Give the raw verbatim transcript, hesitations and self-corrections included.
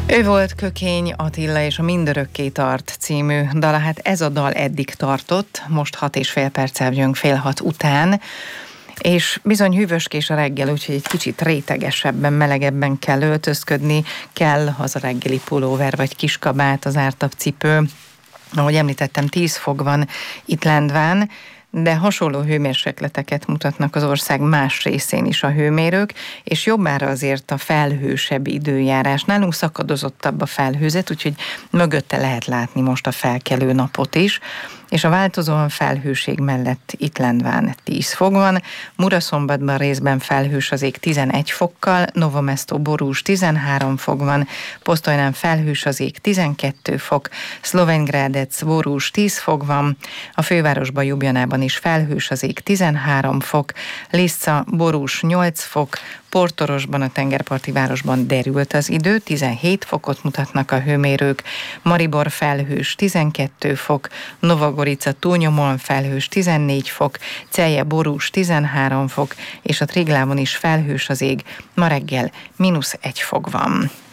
Ő volt Kökény Attila és a Mindörökké tart című dala. Hát ez a dal eddig tartott, most hat és fél perccel jön fél hat után, és bizony hűvöskés a reggel, úgyhogy egy kicsit rétegesebben, melegebben kell öltözködni, kell az a reggeli pulóver vagy kiskabát, az ártabb cipő. Ahogy említettem, tíz fok van itt Lendván, de hasonló hőmérsékleteket mutatnak az ország más részén is a hőmérők, és jobbára azért a felhősebb időjárás. Nálunk szakadozottabb a felhőzet, úgyhogy mögötte lehet látni most a felkelő napot is, és a változóan felhőség mellett itt Lendván tíz fok van, Muraszombatban részben felhős az ég tizenegy fokkal, Novo Mesto borús tizenhárom fok van, Posztolynán felhős az ég tizenkettő fok, Szlovengrádec borús tíz fok van, a fővárosban Ljubljanában is felhős az ég tizenhárom fok, Lisza borús nyolc fok, Portorosban, a tengerparti városban derült az idő, tizenhét fokot mutatnak a hőmérők, Maribor felhős tizenkettő fok, Nova Gorica túlnyomóan felhős tizennégy fok, Celje borús tizenhárom fok, és a Triglávon is felhős az ég, ma reggel mínusz egy fok van.